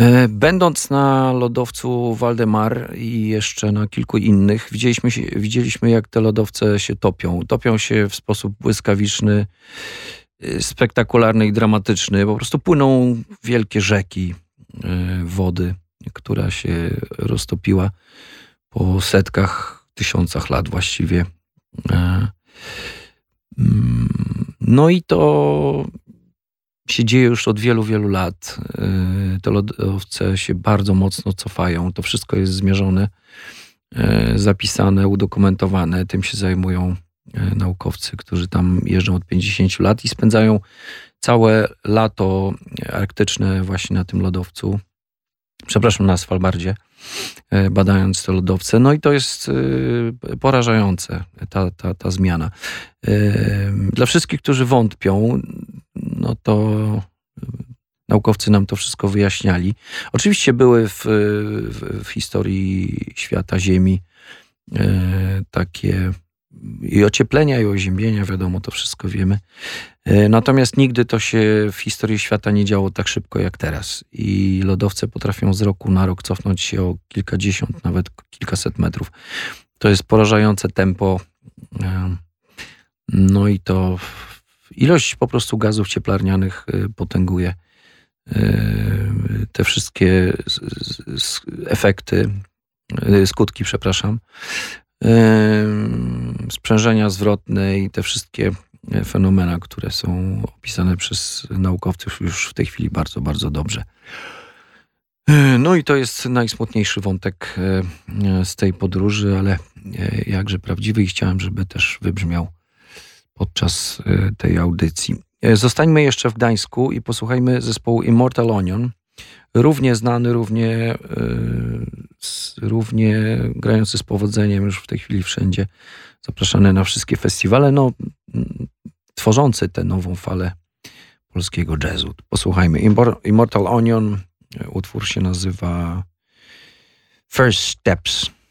Będąc na lodowcu Waldemar i jeszcze na kilku innych, widzieliśmy jak te lodowce się topią. Topią się w sposób błyskawiczny, spektakularny i dramatyczny. Po prostu płyną wielkie rzeki wody, która się roztopiła po setkach, tysiącach lat właściwie. No i to się dzieje już od wielu, wielu lat. Te lodowce się bardzo mocno cofają. To wszystko jest zmierzone, zapisane, udokumentowane. Tym się zajmują naukowcy, którzy tam jeżdżą od 50 lat i spędzają całe lato arktyczne właśnie na tym lodowcu. Przepraszam, na Svalbardzie, badając te lodowce. No i to jest porażające, ta zmiana. Dla wszystkich, którzy wątpią, no to naukowcy nam to wszystko wyjaśniali. Oczywiście były w historii świata Ziemi takie i ocieplenia, i oziębienia, wiadomo, to wszystko wiemy. Natomiast nigdy to się w historii świata nie działo tak szybko jak teraz. I lodowce potrafią z roku na rok cofnąć się o kilkadziesiąt, nawet kilkaset metrów. To jest porażające tempo. No i to ilość po prostu gazów cieplarnianych potęguje te wszystkie efekty, skutki, przepraszam, sprzężenia zwrotne i te wszystkie fenomena, które są opisane przez naukowców już w tej chwili bardzo, bardzo dobrze. No i to jest najsmutniejszy wątek z tej podróży, ale jakże prawdziwy i chciałem, żeby też wybrzmiał podczas tej audycji. Zostańmy jeszcze w Gdańsku i posłuchajmy zespołu Immortal Onion. Równie znany, równie grający z powodzeniem już w tej chwili wszędzie, zapraszany na wszystkie festiwale, no tworzący tę nową falę polskiego jazzu. Posłuchajmy. Immortal Onion, utwór się nazywa First Steps.